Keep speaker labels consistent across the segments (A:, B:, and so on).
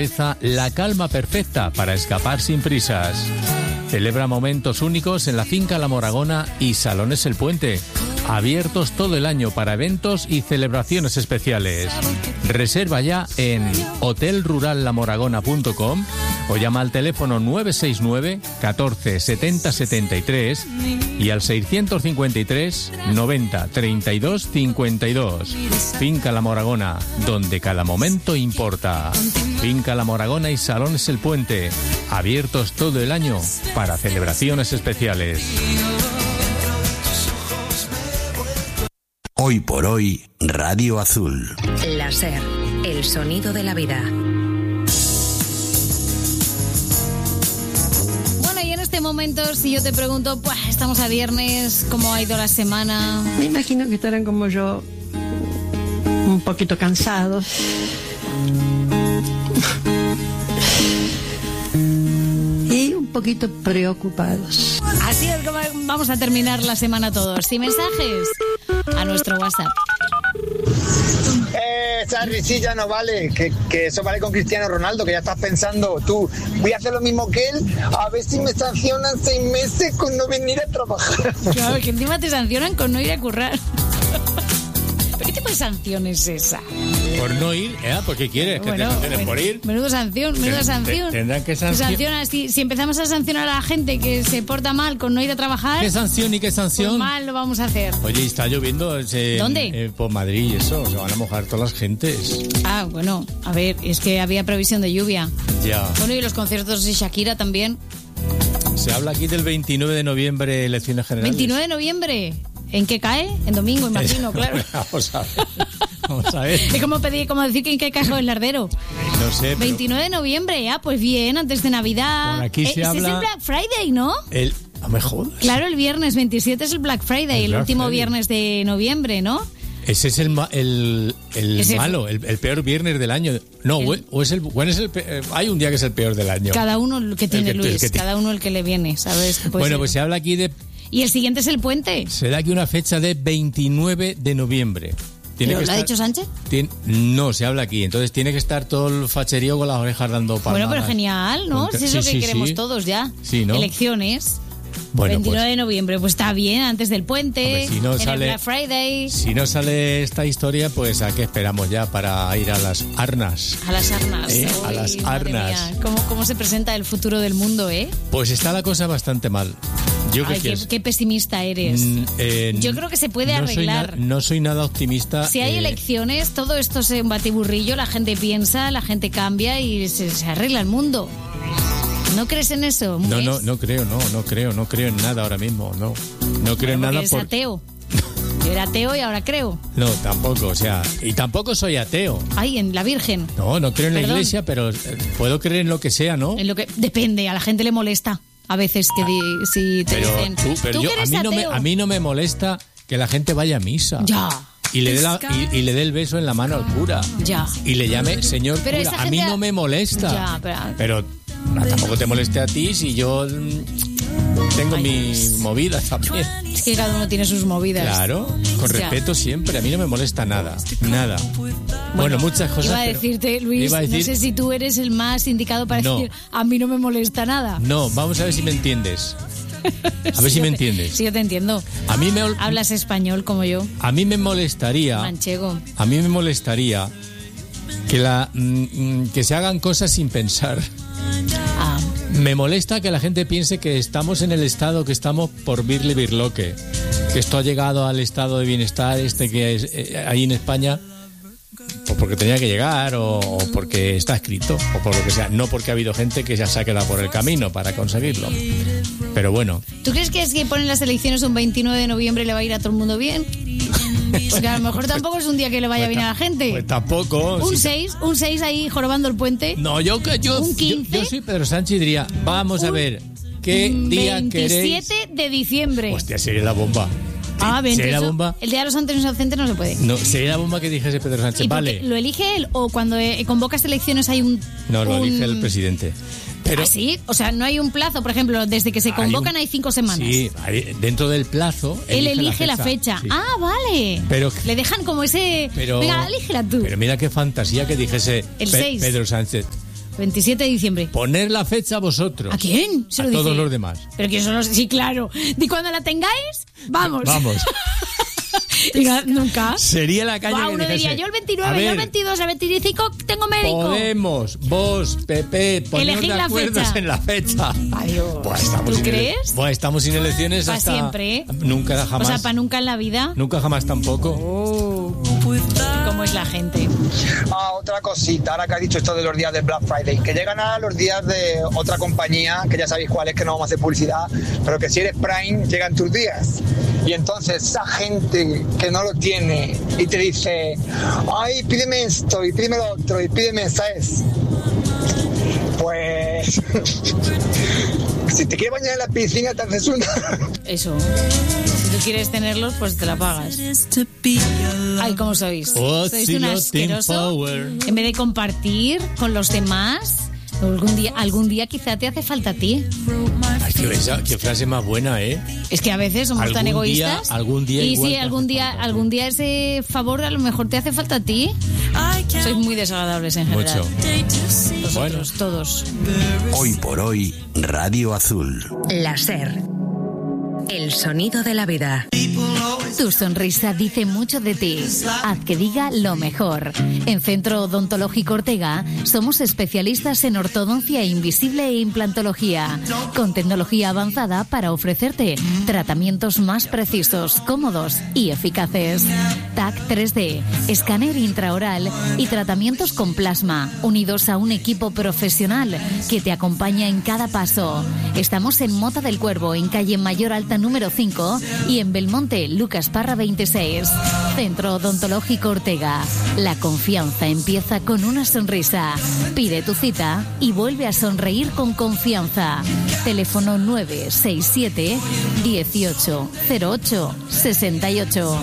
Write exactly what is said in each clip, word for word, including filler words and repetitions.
A: La calma perfecta para escapar sin prisas. Celebra momentos únicos en la finca La Moragona y Salones El Puente, abiertos todo el año para eventos y celebraciones especiales. Reserva ya en hotel rural la moragona punto com o llama al teléfono nueve seis nueve, catorce, setenta, setenta y tres y al seiscientos cincuenta y tres, noventa, treinta y dos, cincuenta y dos. Finca La Moragona, donde cada momento importa. Finca La Moragona y Salones El Puente, abiertos todo el año para celebraciones especiales.
B: Hoy por hoy, Radio Azul.
C: La SER, el sonido de la vida.
D: Bueno, y en este momento, si yo te pregunto, pues estamos a viernes, ¿cómo ha ido la semana?
E: Me imagino que estarán como yo, un poquito cansados. Y un poquito preocupados.
D: Así es como vamos a terminar la semana todos. Sin mensajes a nuestro WhatsApp.
F: Eh, esa risilla no vale, que, que eso vale con Cristiano Ronaldo, que ya estás pensando tú, voy a hacer lo mismo que él, a ver si me sancionan seis meses con no venir a trabajar.
D: Claro, que encima te sancionan con no ir a currar. ¿Qué tipo de sanción es esa?
A: Por no ir, ¿eh? ¿Por qué quieres que
D: bueno,
A: te sancionen
D: bueno,
A: por ir?
D: Menudo sanción, menuda sanción.
A: Tendrán que sancionar.
D: Si, si empezamos a sancionar a la gente que se porta mal con no ir a trabajar...
A: ¿Qué sanción y qué sanción?
D: Pues mal lo vamos a hacer.
A: Oye, está lloviendo ese,
D: ¿Dónde?
A: Eh, por Madrid y eso, se van a mojar todas las gentes.
D: Ah, bueno, a ver, es que había previsión de lluvia.
A: Ya.
D: Bueno, y los conciertos de Shakira también.
A: Se habla aquí del veintinueve de noviembre, elecciones generales.
D: ¿veintinueve de noviembre? ¿En qué cae? En domingo, imagino, claro.
A: Vamos a ver. Vamos a ver.
D: Es como pedir, como decir que en qué cae el lardero.
A: No sé. Pero...
D: veintinueve de noviembre, ah, pues bien, antes de Navidad.
A: Por aquí se
D: eh,
A: habla...
D: es el Black Friday, ¿no?
A: El... No me jodas.
D: Claro, el viernes veintisiete es el Black Friday, el,
A: el Black
D: último
A: Friday.
D: viernes de noviembre, ¿no?
A: Ese es el ma- el, el
D: Ese
A: malo, el, el peor viernes del año. No,
D: El-
A: o es el, bueno, es el pe- hay un día que es el peor del año.
D: Cada uno el que tiene
A: El que- el
D: Luis,
A: que tiene.
D: cada uno el que le viene, ¿sabes? Que puede
A: Bueno,
D: ser.
A: pues se habla aquí de...
D: Y el siguiente es el puente.
A: Se da aquí una fecha de veintinueve de noviembre. Tiene
D: ¿Pero
A: que
D: lo ha
A: estar-
D: dicho Sánchez?
A: Tien- no, se habla aquí. Entonces tiene que estar todo el facherío con las orejas dando palmadas.
D: Bueno, pero genial, ¿no?
A: Contra-
D: Si es
A: sí,
D: lo que
A: sí,
D: queremos
A: sí.
D: todos ya.
A: Sí, ¿no?
D: Elecciones.
A: Bueno,
D: veintinueve
A: pues,
D: de noviembre, pues está bien, antes del puente,
A: Hombre, si no
D: en
A: sale-
D: el Black Friday,
A: si no sale esta historia, pues ¿a qué esperamos ya para ir a las arnas?
D: a las arnas.
A: Eh, a
D: Uy,
A: las
D: madre
A: arnas.
D: mía, ¿Cómo, ¿Cómo se presenta el futuro del mundo, eh?
A: Pues está la cosa bastante mal. Yo
D: Ay,
A: qué
D: qué,
A: quieres.
D: qué pesimista eres.
A: Mm, eh,
D: Yo creo que se puede
A: no soy
D: arreglar.
A: na- no soy nada optimista.
D: Si hay
A: eh,
D: elecciones, todo esto es un batiburrillo, la gente piensa, la gente cambia y se, se arregla el mundo. ¿No crees en eso?
A: No,
D: ¿Ves?
A: no, no creo, no, no creo, no creo en nada ahora mismo, no. No creo en
D: Porque
A: nada
D: eres
A: por...
D: ateo. Yo era ateo y ahora creo.
A: No, tampoco, o sea, y tampoco soy ateo.
D: Ay, en la Virgen.
A: No, no creo en la
D: Perdón.
A: iglesia, pero eh, puedo creer en lo que sea, ¿no?
D: En lo que depende, a la gente le molesta a veces que di- si te
A: Pero
D: dicen
A: tú, pero
D: "Tú
A: yo,
D: que
A: a
D: eres
A: mí no me,
D: ateo".
A: a mí no me molesta que la gente vaya a misa.
D: Ya.
A: Y le dé la- y, y le dé el beso en la mano al cura.
D: Ya.
A: Y le llame señor
D: Pero
A: cura.
D: esa
A: A mí
D: gente-
A: no me molesta.
D: Ya, pero-
A: pero no, tampoco te moleste a ti si yo mm, tengo
D: Ay,
A: mis movidas también.
D: Es que cada uno tiene sus movidas.
A: Claro, con
D: Ya.
A: respeto siempre. A mí no me molesta nada. Nada. Bueno, muchas cosas.
D: Iba a
A: pero-
D: decirte, Luis,
A: iba a decir-
D: no sé si tú eres el más indicado para
A: No.
D: decir a mí no me molesta nada.
A: No, vamos a ver si me entiendes. A ver si
D: yo
A: me
D: te-
A: entiendes.
D: Sí, yo te entiendo.
A: A mí me,
D: Hablas español como yo,
A: a mí me molestaría.
D: manchego.
A: A mí me molestaría que la mm, mm, que se hagan cosas sin pensar.
D: Ah,
A: Me molesta que la gente piense que estamos en el estado que estamos por birli birloque, que esto ha llegado al estado de bienestar este que es eh, ahí en España, o porque tenía que llegar, o, o porque está escrito, o por lo que sea, no porque ha habido gente que ya se ha quedado por el camino para conseguirlo. Pero bueno,
D: ¿tú crees que es que ponen las elecciones un veintinueve de noviembre y le va a ir a todo el mundo bien? Porque a lo mejor tampoco es un día que le vaya
A: pues
D: bien a
A: ta-
D: la gente.
A: pues tampoco.
D: Un
A: si-
D: seis, un seis ahí jorobando el puente.
A: No, yo que yo,
D: ¿Un
A: yo,
D: quince?
A: yo soy Pedro Sánchez y diría, vamos a
D: Un
A: ver, ¿qué día queréis?
D: veintisiete de diciembre.
A: Hostia, sería la bomba.
D: Ah, veinte,
A: sería la
D: eso-
A: bomba.
D: El día de los santos inocentes no se puede.
A: No, sería la bomba que dijese Pedro
D: ¿Y
A: Sánchez.
D: por qué?
A: Vale.
D: ¿Lo elige él o cuando eh, convocas elecciones hay un...
A: No, lo
D: un-
A: elige el presidente. Pero
D: ¿Ah, sí? O sea, no hay un plazo, por ejemplo, desde que se
A: hay
D: convocan
A: un-
D: hay cinco semanas.
A: Sí, hay- dentro del plazo.
D: Él elige la fecha.
A: Sí.
D: Ah, vale.
A: Pero-
D: Le dejan como ese...
A: Pero,
D: Venga, elígela tú.
A: Pero mira qué fantasía que dijese
D: El
A: Pe-
D: seis.
A: Pedro Sánchez.
D: veintisiete de diciembre.
A: Poner la fecha vosotros.
D: ¿A quién? Se
A: a
D: lo
A: todos
D: dice.
A: los demás.
D: Pero que son los... Sí, claro. Y cuando la tengáis, vamos.
A: Vamos.
D: Diga, nunca.
A: Sería la calle
D: Wow,
A: que
D: uno
A: dijese,
D: diría, yo el veintinueve,
A: a ver,
D: yo el veintidós, el veinticinco tengo médico.
A: Podemos, vos, Pepe, poneros
D: Elegid
A: de
D: la
A: acuerdo
D: fecha.
A: en la fecha.
D: Adiós.
A: Buah, estamos
D: ¿Tú
A: sin ele-
D: crees?
A: Buah, estamos sin elecciones
D: Pa'
A: hasta...
D: siempre, ¿eh?
A: Nunca, jamás.
D: O sea, para nunca en la vida.
A: Nunca, jamás tampoco.
D: Oh, ¿cómo es la gente?
F: Ah, otra cosita, ahora que has dicho esto de los días de Black Friday, que llegan a los días de otra compañía, que ya sabéis cuál es, que no vamos a hacer publicidad, pero que si eres Prime, llegan tus días. Y entonces esa gente que no lo tiene y te dice, ay, pídeme esto, y pídeme lo otro, y pídeme, ¿sabes? Pues... si te quieres bañar en la piscina, te haces una.
D: Eso. Si tú quieres tenerlos, pues te la pagas. Ay, ¿cómo sois?
A: Oh,
D: Sois
A: sí,
D: un
A: lo
D: asqueroso.
A: Team Power.
D: En vez de compartir con los demás, algún día, algún día quizá te hace falta a ti.
A: Ay, qué, esa- qué frase más buena, ¿eh?
D: Es que a veces somos
A: Algún
D: tan
A: día-
D: egoístas.
A: algún día
D: Y
A: igual
D: sí,
A: te
D: algún
A: hace
D: día,
A: falta.
D: algún día ese favor a lo mejor te hace falta a ti. Sois muy desagradables en general.
A: Mucho.
D: Vosotros,
A: Bueno.
D: todos.
B: Hoy por hoy, Radio Azul.
C: La SER. El sonido de la vida.
D: Tu sonrisa dice mucho de ti. Haz que diga lo mejor. En Centro Odontológico Ortega somos especialistas en ortodoncia invisible e implantología, con tecnología avanzada para ofrecerte tratamientos más precisos, cómodos y eficaces. T A C tres D, escáner intraoral y tratamientos con plasma, unidos a un equipo profesional que te acompaña en cada paso. Estamos en Mota del Cuervo, en calle Mayor Alta número cinco, y en Belmonte, Lucas Parra veintiséis. Centro Odontológico Ortega. La confianza empieza con una sonrisa. Pide tu cita y vuelve a sonreír con confianza. Teléfono nueve seis siete, dieciocho cero ocho, sesenta y ocho.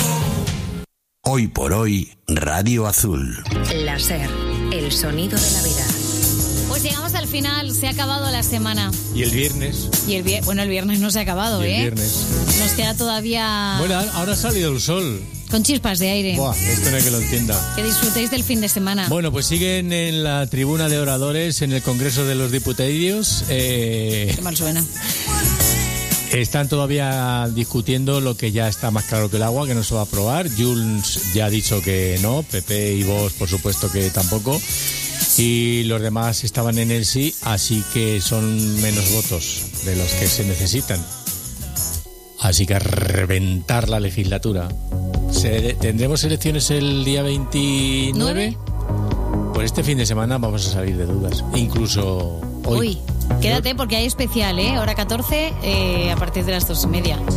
B: Hoy por hoy, Radio Azul.
C: La SER. El sonido de la vida.
D: Pues llegamos al final, se ha acabado la semana.
A: Y el viernes.
D: Y el vier- bueno, el viernes no se ha acabado,
A: Y el
D: ¿eh?
A: viernes.
D: Nos queda todavía
A: Bueno, ahora ha salido el sol.
D: con chispas de aire.
A: Buah, esto no hay que lo entienda.
D: Que disfrutéis del fin de semana.
A: Bueno, pues siguen en la tribuna de oradores en el Congreso de los Diputados. Eh,
D: Qué mal suena.
A: están todavía discutiendo lo que ya está más claro que el agua, que no se va a aprobar. Junts ya ha dicho que no, Pepe y vos, por supuesto que tampoco. Y los demás estaban en el sí, así que son menos votos de los que se necesitan. Así que a reventar la legislatura. Se- ¿Tendremos elecciones el día veintinueve? Pues este fin de semana vamos a salir de dudas. Incluso hoy.
D: Uy, quédate porque hay especial, ¿eh? Hora catorce, eh, a partir de las dos y media.